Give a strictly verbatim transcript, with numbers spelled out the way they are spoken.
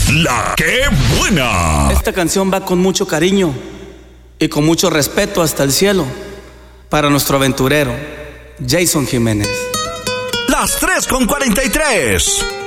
La que buena. Esta canción va con mucho cariño y con mucho respeto hasta el cielo para nuestro aventurero Jason Jiménez. Las tres con cuarenta y tres.